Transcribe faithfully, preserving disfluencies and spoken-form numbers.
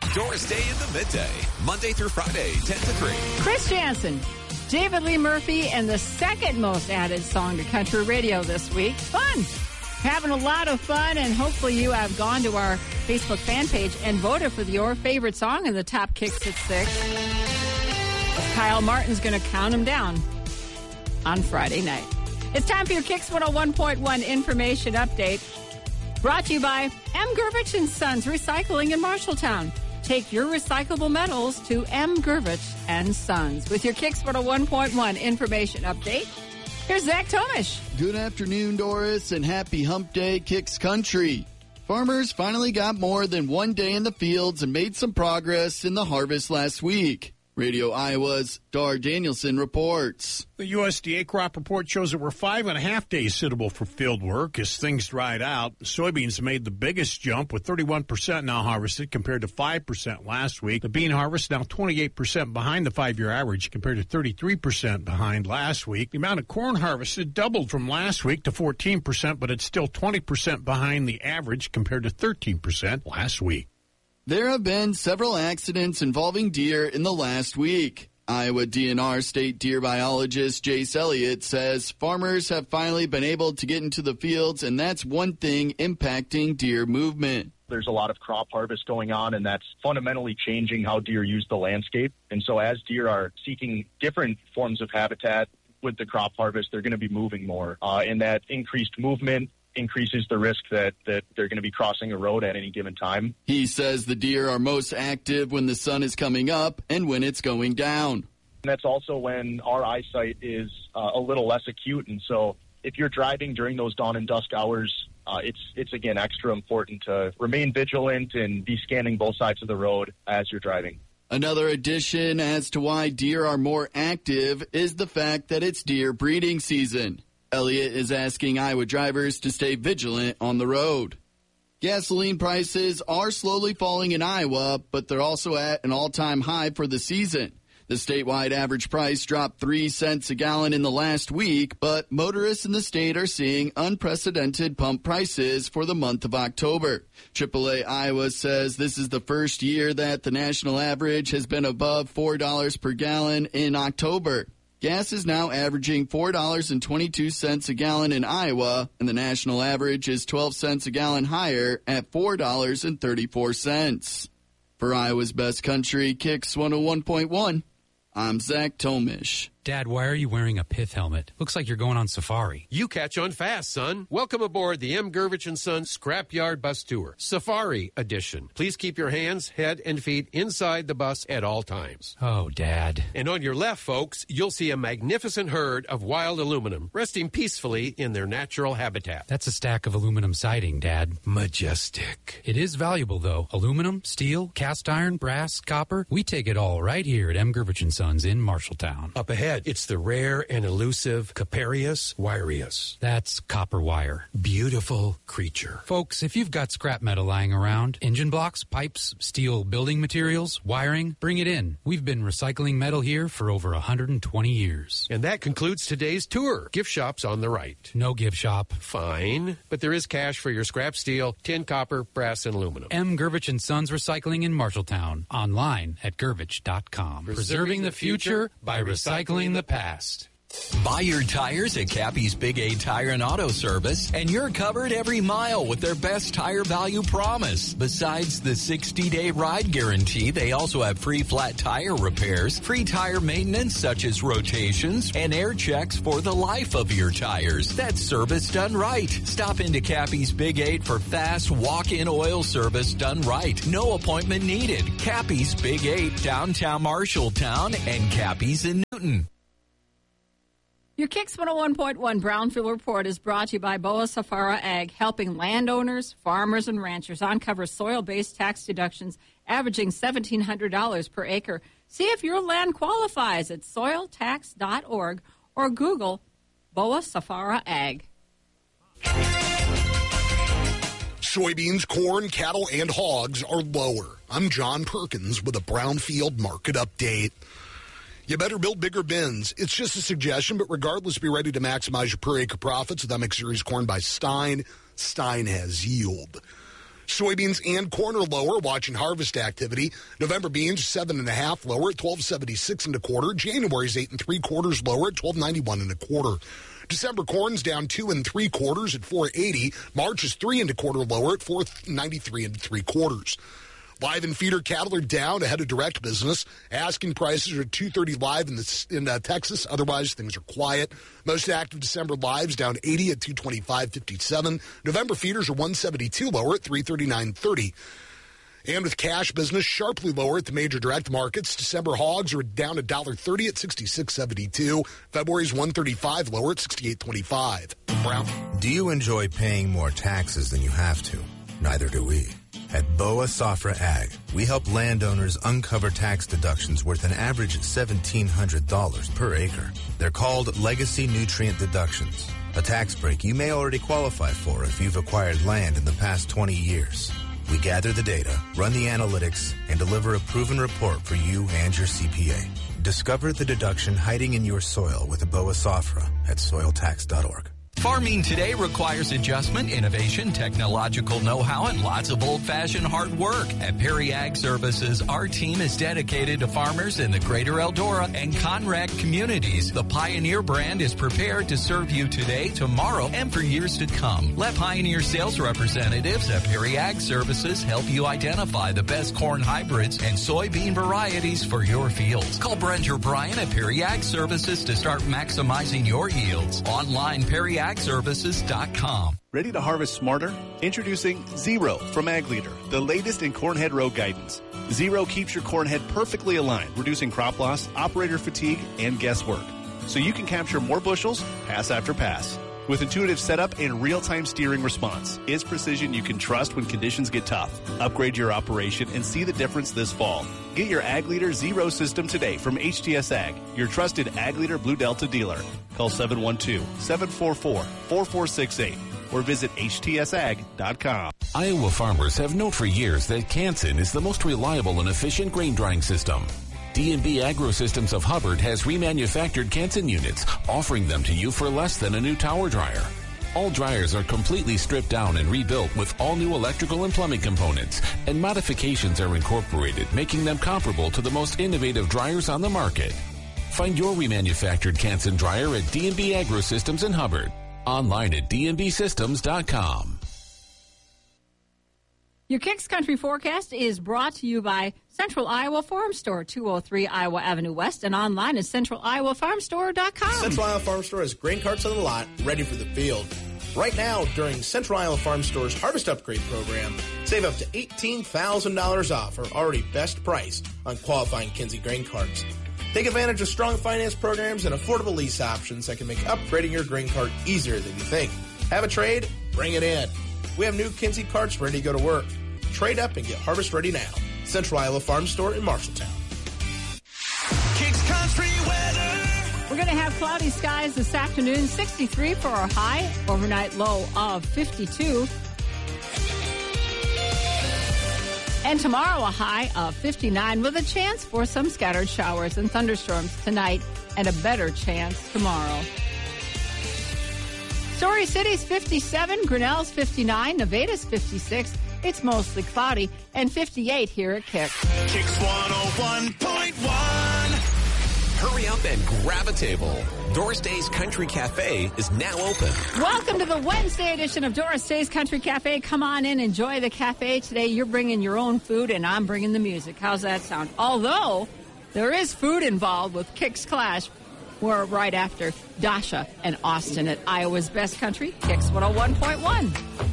Doris Day in the Midday, Monday through Friday, ten to three. Chris Jansen, David Lee Murphy, and the second most added song to country radio this week. Fun. Having a lot of fun, and hopefully you have gone to our Facebook fan page and voted for your favorite song in the Top Kicks at six. Kyle Martin's going to count them down on Friday night. It's time for your Kicks one oh one point one information update. Brought to you by M. Gervich and Sons Recycling in Marshalltown. Take your recyclable metals to M. Gervich and Sons. With your Kicks one oh one point one information update, here's Zach Tomish. Good afternoon, Doris, and happy hump day, Kicks Country. Farmers finally got more than one day in the fields and made some progress in the harvest last week. Radio Iowa's Dar Danielson reports. The U S D A crop report shows that we're five and a half days suitable for field work as things dried out. Soybeans made the biggest jump with thirty-one percent now harvested compared to five percent last week. The bean harvest now twenty-eight percent behind the five-year average compared to thirty-three percent behind last week. The amount of corn harvested doubled from last week to fourteen percent, but it's still twenty percent behind the average compared to thirteen percent last week. There have been several accidents involving deer in the last week. Iowa D N R state deer biologist Jace Elliott says farmers have finally been able to get into the fields, and that's one thing impacting deer movement. There's a lot of crop harvest going on, and that's fundamentally changing how deer use the landscape. And so as deer are seeking different forms of habitat with the crop harvest, they're going to be moving more. Uh, and that increased movement increases the risk that, that they're going to be crossing a road at any given time. He says the deer are most active when the sun is coming up and when it's going down. And that's also when our eyesight is uh, a little less acute. And so if you're driving during those dawn and dusk hours, uh, it's, it's again, extra important to remain vigilant and be scanning both sides of the road as you're driving. Another addition as to why deer are more active is the fact that it's deer breeding season. Elliott is asking Iowa drivers to stay vigilant on the road. Gasoline prices are slowly falling in Iowa, but they're also at an all-time high for the season. The statewide average price dropped three cents a gallon in the last week, but motorists in the state are seeing unprecedented pump prices for the month of October. triple A Iowa says this is the first year that the national average has been above four dollars per gallon in October. Gas is now averaging four dollars and twenty-two cents a gallon in Iowa, and the national average is twelve cents a gallon higher at four dollars and thirty-four cents. For Iowa's Best Country, Kicks one oh one point one, I'm Zach Tomish. Dad, why are you wearing a pith helmet? Looks like you're going on safari. You catch on fast, son. Welcome aboard the M. Gervich and Sons Scrapyard Bus Tour, Safari Edition. Please keep your hands, head, and feet inside the bus at all times. Oh, Dad. And on your left, folks, you'll see a magnificent herd of wild aluminum resting peacefully in their natural habitat. That's a stack of aluminum siding, Dad. Majestic. It is valuable, though. Aluminum, steel, cast iron, brass, copper. We take it all right here at M. Gervich and Sons in Marshalltown. Up ahead, it's the rare and elusive Caparius wireus. That's copper wire. Beautiful creature. Folks, if you've got scrap metal lying around, engine blocks, pipes, steel building materials, wiring, bring it in. We've been recycling metal here for over one hundred twenty years. And that concludes today's tour. Gift shop's on the right. No gift shop. Fine. But there is cash for your scrap steel, tin, copper, brass, and aluminum. M. Gervich and Sons Recycling in Marshalltown. Online at gervich dot com. Preserving the future by recycling the past. Buy your tires at Cappy's Big A Tire and Auto Service, and you're covered every mile with their best tire value promise. Besides the sixty-day ride guarantee, they also have free flat tire repairs, free tire maintenance such as rotations, and air checks for the life of your tires. That's service done right. Stop into Cappy's Big Eight for fast walk-in oil service done right. No appointment needed. Cappy's Big Eight, downtown Marshalltown, and Cappy's in Newton. Your Kicks one oh one point one Brownfield Report is brought to you by Boa Safara Ag, helping landowners, farmers, and ranchers uncover soil-based tax deductions averaging seventeen hundred dollars per acre. See if your land qualifies at soil tax dot org or Google Boa Safara Ag. Soybeans, corn, cattle, and hogs are lower. I'm John Perkins with a Brownfield Market Update. You better build bigger bins. It's just a suggestion, but regardless, be ready to maximize your per acre profits with M X Series corn by Stein. Stein has yield. Soybeans and corn are lower, watching harvest activity. November beans, seven and a half lower at twelve seventy-six and a quarter. January's eight and three quarters lower at twelve ninety-one and a quarter. December corn's down two and three quarters at four eighty. March is three and a quarter lower at four ninety-three and three quarters. Live and feeder cattle are down ahead of direct business. Asking prices are two thirty live in the, in uh, Texas. Otherwise, things are quiet. Most active December lives down eighty at two twenty-five fifty-seven. November feeders are one seventy-two lower at three thirty-nine thirty. And with cash business sharply lower at the major direct markets, December hogs are down one dollar thirty at sixty-six seventy-two. February's one thirty-five lower at sixty-eight twenty-five. Brown. Do you enjoy paying more taxes than you have to? Neither do we. At Boa Safra Ag, we help landowners uncover tax deductions worth an average of seventeen hundred dollars per acre. They're called legacy nutrient deductions, a tax break you may already qualify for if you've acquired land in the past twenty years. We gather the data, run the analytics, and deliver a proven report for you and your C P A. Discover the deduction hiding in your soil with a Boa Safra at soil tax dot org. Farming today requires adjustment, innovation, technological know-how, and lots of old-fashioned hard work. At Perry Ag Services, our team is dedicated to farmers in the greater Eldora and Conrack communities. The Pioneer brand is prepared to serve you today, tomorrow, and for years to come. Let Pioneer sales representatives at Perry Ag Services help you identify the best corn hybrids and soybean varieties for your fields. Call Brent or Brian at Perry Ag Services to start maximizing your yields. Online, Perry Ag Services dot com. Ready to harvest smarter? Introducing Zero from Ag Leader, the latest in corn head row guidance. Zero keeps your corn head perfectly aligned, reducing crop loss, operator fatigue, and guesswork, so you can capture more bushels pass after pass. With intuitive setup and real-time steering response, it's precision you can trust when conditions get tough. Upgrade your operation and see the difference this fall. Get your Ag Leader Zero system today from H T S Ag, your trusted Ag Leader Blue Delta dealer. Call seven one two, seven four four, four four six eight or visit H T S ag dot com. Iowa farmers have known for years that Canson is the most reliable and efficient grain drying system. D and B AgroSystems of Hubbard has remanufactured Canson units, offering them to you for less than a new tower dryer. All dryers are completely stripped down and rebuilt with all new electrical and plumbing components, and modifications are incorporated, making them comparable to the most innovative dryers on the market. Find your remanufactured Canson dryer at D and B AgroSystems in Hubbard. Online at D and B systems dot com. Your Kicks Country Forecast is brought to you by Central Iowa Farm Store, two oh three Iowa Avenue West, and online at central iowa farm store dot com. Central Iowa Farm Store has grain carts on the lot, ready for the field. Right now, during Central Iowa Farm Store's Harvest Upgrade Program, save up to eighteen thousand dollars off our already best price on qualifying Kinsey grain carts. Take advantage of strong finance programs and affordable lease options that can make upgrading your grain cart easier than you think. Have a trade? Bring it in. We have new Kinsey carts ready to go to work. Trade up and get harvest ready now. Central Iowa Farm Store in Marshalltown. Kicks Country weather. We're going to have cloudy skies this afternoon, sixty-three for our high, overnight low of fifty-two. And tomorrow, a high of fifty-nine with a chance for some scattered showers and thunderstorms tonight and a better chance tomorrow. Story City's fifty-seven, Grinnell's fifty-nine, Nevada's fifty-six. It's mostly cloudy, and fifty-eight here at Kicks. Kicks one oh one point one. Hurry up and grab a table. Doris Day's Country Cafe is now open. Welcome to the Wednesday edition of Doris Day's Country Cafe. Come on in, enjoy the cafe. Today you're bringing your own food, and I'm bringing the music. How's that sound? Although there is food involved with Kicks Clash. We're right after Dasha and Austin at Iowa's Best Country, Kicks one oh one point one.